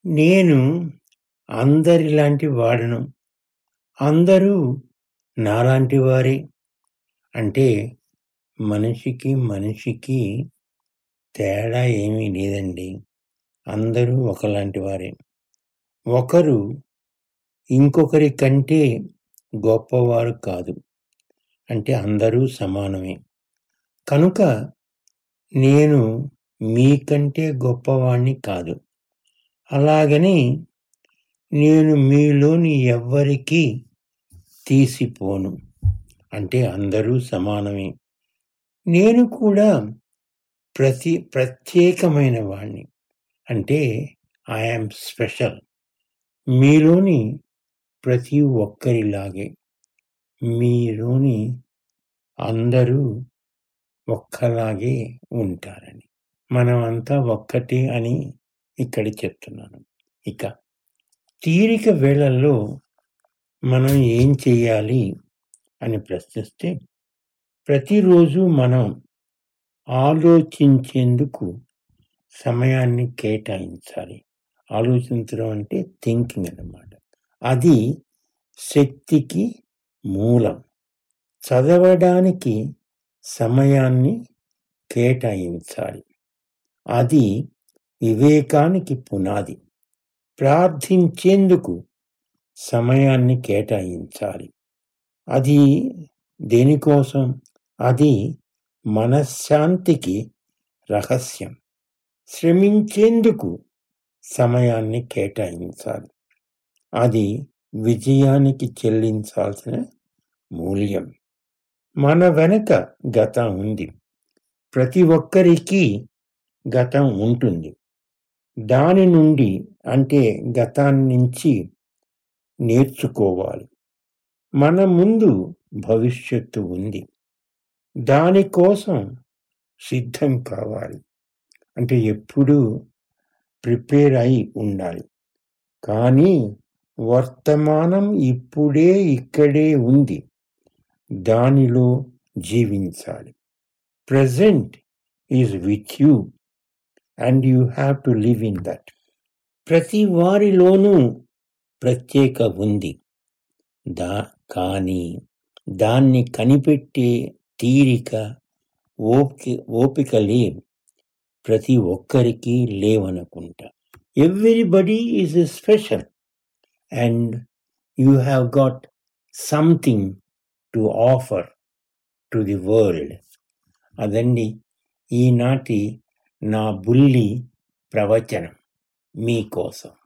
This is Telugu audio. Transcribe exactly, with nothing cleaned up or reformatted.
నేను అందరిలాంటి వాడను. అందరూ నాలాంటి వారే. అంటే మనిషికి, మనిషికి తేడా ఏమీ లేదండి. అందరూ ఒకలాంటి వారే. ఒకరు ఇంకొకరి కంటే గొప్పవారు కాదు. అంటే అందరూ సమానమే. కనుక నేను మీకంటే గొప్పవాణ్ణి కాదు. అలాగని నేను మీలోని ఎవ్వరికీ తీసిపోను. అంటే అందరూ సమానమే. నేను కూడా ప్రతి ప్రత్యేకమైన వాణ్ణి. అంటే ఐ యామ్ స్పెషల్. మీలోని ప్రతి ఒక్కరిలాగే. మీలోని అందరూ ఒక్కలాగే ఉంటారని. మనమంతా ఒక్కటే అని ఇక్కడ చెప్తున్నాను. ఇక తీరిక వేళల్లో మనం ఏం చేయాలి అని ప్రశ్నిస్తే, ప్రతిరోజు మనం ఆలోచించేందుకు సమయాన్ని కేటాయించాలి. ఆలోచించడం అంటే థింకింగ్ అన్నమాట. అది శక్తికి మూలం. చదవడానికి సమయాన్ని కేటాయించాలి. అది వివేకానికి పునాది. ప్రార్థించేందుకు సమయాన్ని కేటాయించాలి. అది దేనికోసం? అది మనశ్శాంతికి రహస్యం. శ్రమించేందుకు సమయాన్ని కేటాయించాలి. అది విజయానికి చెల్లించాల్సిన మూల్యం. మన వెనక గతం ఉంది. ప్రతి ఒక్కరికి గతం ఉంటుంది. దాని నుండి అంటే గతాన్ని నుంచి నేర్చుకోవాలి. మన ముందు భవిష్యత్తు ఉంది. దానికోసం సిద్ధం కావాలి. అంటే ఎప్పుడూ ప్రిపేర్ అయి ఉండాలి. కానీ వర్తమానం ఇప్పుడే ఇక్కడే ఉంది. దానిలో జీవించాలి. Present is with you and you have to live in that. ప్రతి వారిలోనూ ప్రత్యేక ఉంది. దా కానీ దాన్ని కనిపెట్టే తీరిక, ఓపిక ఓపిక లేవు. ప్రతి ఒక్కరికి లేవనుకుంటా. Everybody is special and you have got something to offer to the world. అదండి ఈనాటి నా బుల్లి ప్రవచనం మీకోసం.